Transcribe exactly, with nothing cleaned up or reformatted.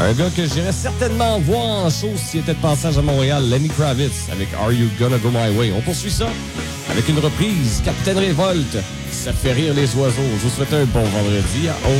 Un gars que j'irais certainement voir en show s'il était de passage à Montréal, Lenny Kravitz, avec Are You Gonna Go My Way. On poursuit ça avec une reprise, Capitaine Révolte. Ça fait rire les oiseaux. Je vous souhaite un bon vendredi à